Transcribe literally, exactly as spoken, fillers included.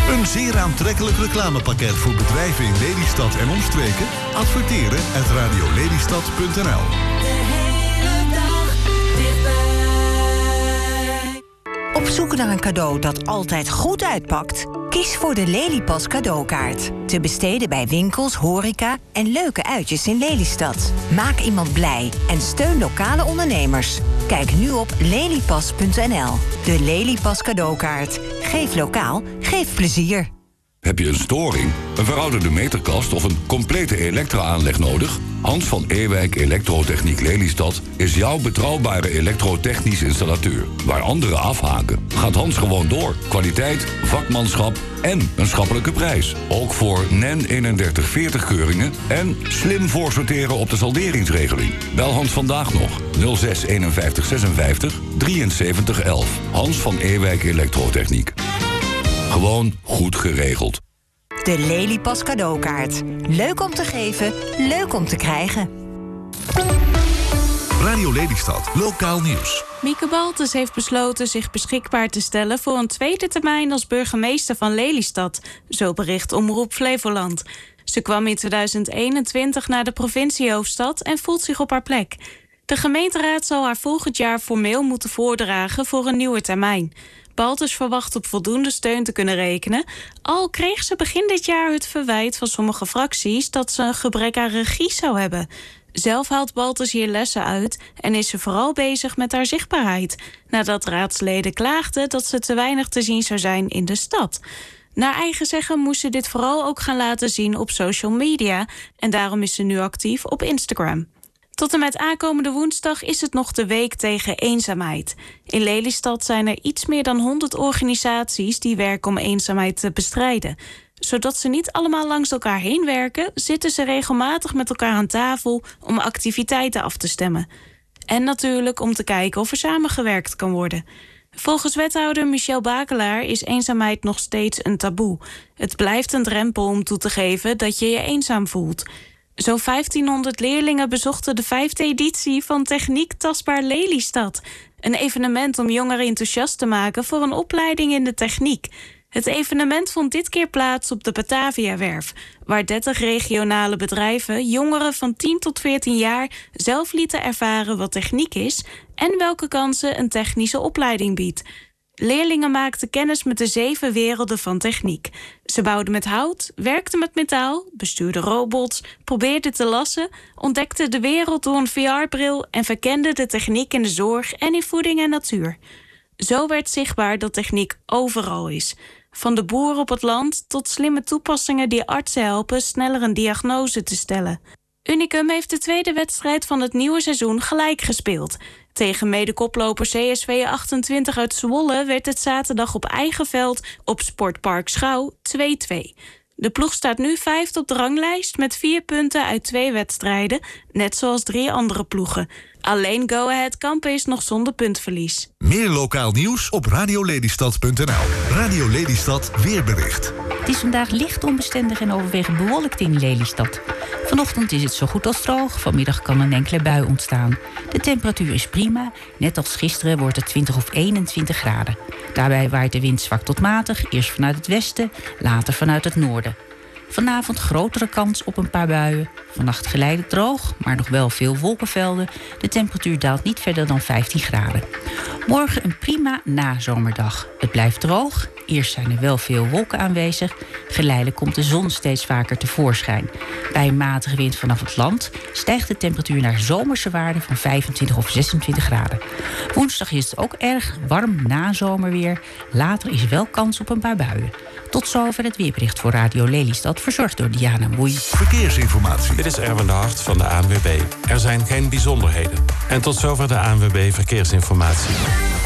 Een zeer aantrekkelijk reclamepakket voor bedrijven in Lelystad en omstreken? Adverteren at radiolelystad punt n l. Op zoek naar een cadeau dat altijd goed uitpakt? Kies voor de Lelypas cadeaukaart. Te besteden bij winkels, horeca en leuke uitjes in Lelystad. Maak iemand blij en steun lokale ondernemers. Kijk nu op lelypas punt n l. De Lelypas cadeaukaart. Geef lokaal, geef plezier. Heb je een storing, een verouderde meterkast of een complete elektra-aanleg nodig? Hans van Ewijk Elektrotechniek Lelystad is jouw betrouwbare elektrotechnisch installateur. Waar anderen afhaken, gaat Hans gewoon door. Kwaliteit, vakmanschap en een schappelijke prijs. Ook voor N E N eenendertig veertig keuringen en slim voorsorteren op de salderingsregeling. Bel Hans vandaag nog nul zes eenenvijftig zesenvijftig drieënzeventig elf. Hans van Ewijk Elektrotechniek. Gewoon goed geregeld. De Lelypas cadeaukaart. Leuk om te geven, leuk om te krijgen. Radio Lelystad, lokaal nieuws. Mieke Baltus heeft besloten zich beschikbaar te stellen voor een tweede termijn als burgemeester van Lelystad. Zo bericht Omroep Flevoland. Ze kwam in tweeduizend eenentwintig naar de provinciehoofdstad en voelt zich op haar plek. De gemeenteraad zal haar volgend jaar formeel moeten voordragen voor een nieuwe termijn. Baltus verwacht op voldoende steun te kunnen rekenen, al kreeg ze begin dit jaar het verwijt van sommige fracties dat ze een gebrek aan regie zou hebben. Zelf haalt Baltus hier lessen uit en is ze vooral bezig met haar zichtbaarheid, nadat raadsleden klaagden dat ze te weinig te zien zou zijn in de stad. Naar eigen zeggen moest ze dit vooral ook gaan laten zien op social media en daarom is ze nu actief op Instagram. Tot en met aankomende woensdag is het nog de week tegen eenzaamheid. In Lelystad zijn er iets meer dan honderd organisaties die werken om eenzaamheid te bestrijden. Zodat ze niet allemaal langs elkaar heen werken, zitten ze regelmatig met elkaar aan tafel om activiteiten af te stemmen. En natuurlijk om te kijken of er samengewerkt kan worden. Volgens wethouder Michel Bakelaar is eenzaamheid nog steeds een taboe. Het blijft een drempel om toe te geven dat je je eenzaam voelt. Zo'n vijftienhonderd leerlingen bezochten de vijfde editie van Techniek Tastbaar Lelystad. Een evenement om jongeren enthousiast te maken voor een opleiding in de techniek. Het evenement vond dit keer plaats op de Bataviawerf, waar dertig regionale bedrijven jongeren van tien tot veertien jaar zelf lieten ervaren wat techniek is en welke kansen een technische opleiding biedt. Leerlingen maakten kennis met de zeven werelden van techniek. Ze bouwden met hout, werkten met metaal, bestuurden robots, probeerden te lassen, ontdekten de wereld door een V R-bril en verkenden de techniek in de zorg en in voeding en natuur. Zo werd zichtbaar dat techniek overal is. Van de boer op het land tot slimme toepassingen die artsen helpen sneller een diagnose te stellen. Unicum heeft de tweede wedstrijd van het nieuwe seizoen gelijk gespeeld. Tegen medekoploper C S V achtentwintig uit Zwolle werd het zaterdag op eigen veld op Sportpark Schouw twee-twee. De ploeg staat nu vijfde op de ranglijst met vier punten uit twee wedstrijden, net zoals drie andere ploegen. Alleen Go Ahead Kampen is nog zonder puntverlies. Meer lokaal nieuws op radiolelystad punt n l. Radio Lelystad weerbericht. Het is vandaag licht onbestendig en overwegend bewolkt in Lelystad. Vanochtend is het zo goed als droog. Vanmiddag kan een enkele bui ontstaan. De temperatuur is prima. Net als gisteren wordt het twintig of eenentwintig graden. Daarbij waait de wind zwak tot matig. Eerst vanuit het westen, later vanuit het noorden. Vanavond grotere kans op een paar buien. Vannacht geleidelijk droog, maar nog wel veel wolkenvelden. De temperatuur daalt niet verder dan vijftien graden. Morgen een prima nazomerdag. Het blijft droog. Eerst zijn er wel veel wolken aanwezig. Geleidelijk komt de zon steeds vaker tevoorschijn. Bij een matige wind vanaf het land stijgt de temperatuur naar zomerse waarden van vijfentwintig of zesentwintig graden. Woensdag is het ook erg warm nazomerweer. Later is wel kans op een paar buien. Tot zover het weerbericht voor Radio Lelystad, verzorgd door Diana Moei. Verkeersinformatie. Dit is Erwin de Hart van de A N W B. Er zijn geen bijzonderheden. En tot zover de A N W B Verkeersinformatie.